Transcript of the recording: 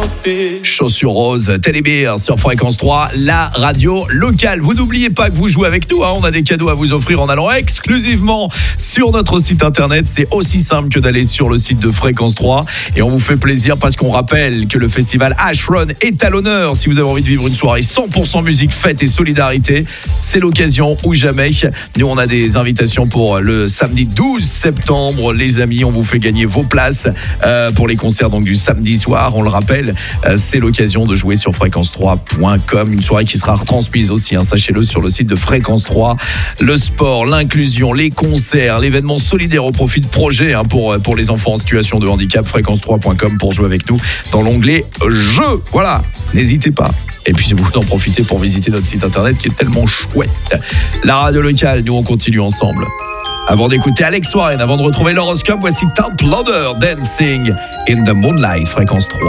Chaussures roses, Télébeer sur Fréquence 3, la radio locale. Vous n'oubliez pas que vous jouez avec nous, on a des cadeaux à vous offrir en allant exclusivement sur notre site internet. C'est aussi simple que d'aller sur le site de Fréquence 3 et on vous fait plaisir parce qu'on rappelle que le festival Ash Run est à l'honneur. Si vous avez envie de vivre une soirée 100% musique, fête et solidarité, c'est l'occasion ou jamais. Nous, on a des invitations pour le samedi 12 septembre. Les amis, on vous fait gagner vos places pour les concerts donc du samedi soir. On le rappelle, c'est l'occasion de jouer sur fréquence3.com. Une soirée qui sera retransmise aussi, sachez-le, sur le site de Fréquence 3. Le sport, l'inclusion, les concerts, l'événement solidaire au profit de projets pour les enfants en situation de handicap. Fréquence3.com pour jouer avec nous dans l'onglet Jeux. Voilà, n'hésitez pas. Et puis vous en profitez pour visiter notre site internet qui est tellement chouette. La radio locale, nous on continue ensemble. Avant d'écouter Alex Warren, avant de retrouver l'horoscope, voici Top Loader, Dancing in the Moonlight, Fréquence 3.